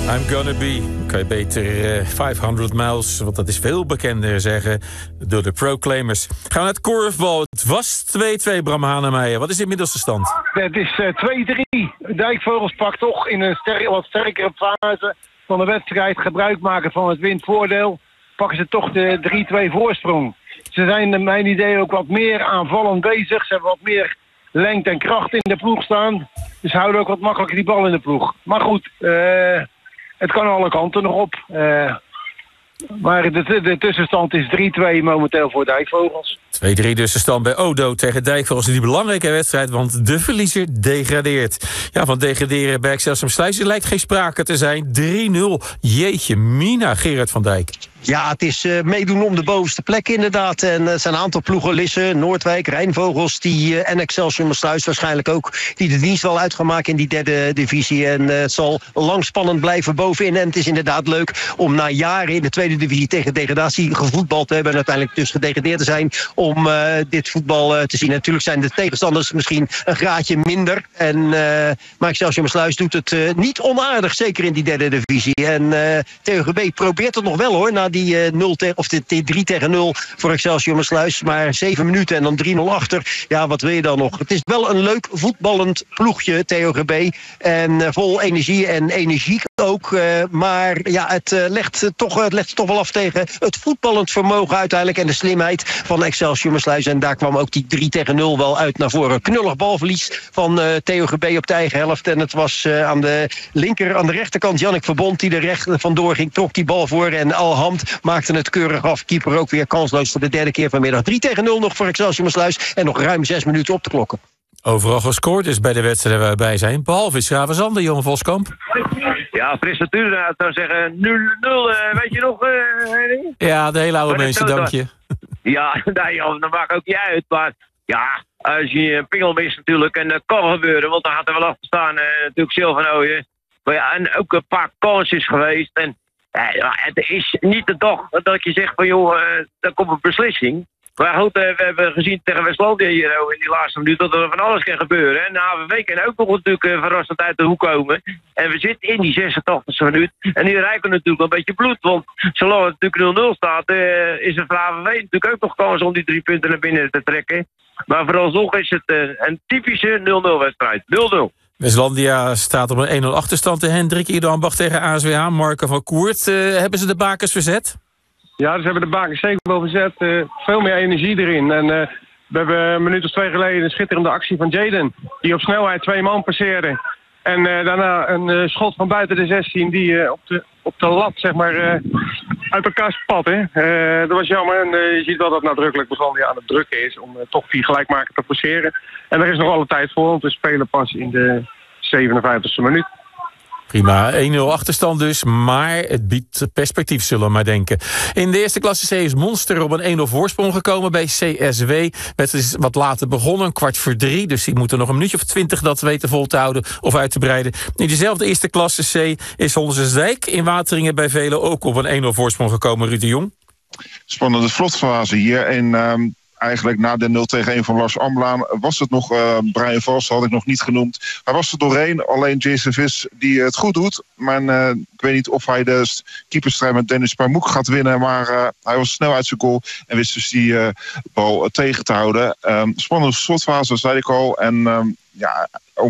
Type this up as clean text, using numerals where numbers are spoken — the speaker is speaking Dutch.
I'm gonna be. Kan je beter 500 miles, want dat is veel bekender zeggen, door de Proclaimers. Gaan we naar het korfbal. Het was 2-2, Bram Hanemeijer. Wat is inmiddels de stand? Het is 2-3. Dijkvogels pakt toch in een wat sterkere fase van de wedstrijd gebruik maken van het windvoordeel. Pakken ze toch de 3-2 voorsprong. Ze zijn naar mijn idee ook wat meer aanvallend bezig. Ze hebben wat meer lengte en kracht in de ploeg staan. Dus ze houden ook wat makkelijker die bal in de ploeg. Maar goed, het kan alle kanten nog op. Maar de tussenstand is 3-2 momenteel voor Dijkvogels. 2-3 dus de stand bij Odo tegen Dijkvogels in die belangrijke wedstrijd, want de verliezer degradeert. Ja, van degraderen bij Excelsior Sluis lijkt geen sprake te zijn. 3-0. Jeetje mina, Gerard van Dijk. Ja, het is meedoen om de bovenste plek inderdaad. En er zijn een aantal ploegen, Lisse, Noordwijk, Rijnvogels en Excelsior Sluis waarschijnlijk ook, die de dienst wel uit gaan maken in die derde divisie. En het zal lang spannend blijven bovenin. En het is inderdaad leuk om na jaren in de tweede divisie tegen degradatie gevoetbald te hebben en uiteindelijk dus gedegradeerd te zijn om dit voetbal te zien. Natuurlijk zijn de tegenstanders misschien een graadje minder. Maar Excelsior Sluis doet het niet onaardig, zeker in die derde divisie. En TOGB probeert het nog wel hoor, na die 3-0 voor Excelsior Sluis. Maar 7 minuten en dan 3-0 achter. Ja, wat wil je dan nog? Het is wel een leuk voetballend ploegje, TOGB. En vol energie en energiek ook. Maar ja, het legt toch wel af tegen het voetballend vermogen uiteindelijk en de slimheid van Excelsior Sluis. En daar kwam ook die 3-0 wel uit naar voren. Knullig balverlies van TOGB op de eigen helft. En het was aan de rechterkant Jannik Verbond die er vandoor ging. Trok die bal voor en Alham maakte het keurig af. Keeper ook weer kansloos voor de derde keer vanmiddag. 3-0 nog voor Excelsior Sluis en nog ruim 6 minuten op te klokken. Overal gescoord is bij de wedstrijden waar we bij zijn. Behalve Schravenzande, Johan Voskamp. Ja, prestatuur zou zeggen 0-0. Weet je nog, Henry? Ja, de hele oude mensen, dank je. Ja, nee, dat maakt ook niet uit. Maar ja, als je een pingel mist natuurlijk, en dat kan gebeuren, want dan gaat er wel achter staan natuurlijk Silvanooien. Maar ja, en ook een paar kansjes geweest. En het is niet de dag dat je zegt van joh, daar komt een beslissing. Maar goed, we hebben gezien tegen Westlandia hier in die laatste minuut dat er van alles kan gebeuren. En de AVV kan ook nog natuurlijk verrassend uit de hoek komen. En we zitten in die 86e minuut. En nu rijpen we natuurlijk een beetje bloed. Want zolang het natuurlijk 0-0 staat, is er voor AVV natuurlijk ook nog kans om die 3 punten naar binnen te trekken. Maar vooralsnog is het een typische 0-0 wedstrijd. 0-0. Westlandia staat op een 1-0 achterstand. De Hendrik Ido Ambacht tegen ASWH. Marco van Koert. Hebben ze de bakens verzet? Ja, ze hebben de bakens zeker wel verzet. Veel meer energie erin. En we hebben een minuut of 2 geleden een schitterende actie van Jaden. Die op snelheid 2 man passeerde. En daarna een schot van buiten de 16 die op de lat zeg maar uit elkaar spat. Dat was jammer. En je ziet wel dat nadrukkelijk Westlandia aan het drukken is om toch die gelijkmaker te forceren. En er is nog alle tijd voor, want we spelen pas in de 57e minuut. Prima, 1-0 achterstand dus, maar het biedt perspectief, zullen we maar denken. In de eerste klasse C is Monster op een 1-0 voorsprong gekomen bij CSW. Het is wat later begonnen, 2:45, dus die moeten nog een minuutje of 20 dat weten vol te houden of uit te breiden. In dezelfde eerste klasse C is Hondensdijk in Wateringen bij velen ook op een 1-0 voorsprong gekomen, Ruud de Jong. Spannende slotfase hier en eigenlijk na de 0-1 van Lars Amblaan was het nog Brian Vos, had ik nog niet genoemd. Hij was er doorheen, alleen Jason Vis die het goed doet. Maar ik weet niet of hij de keeperstrijd met Dennis Parmoek gaat winnen. Maar hij was snel uit zijn goal en wist dus die bal tegen te houden. Spannende slotfase, zei ik al. En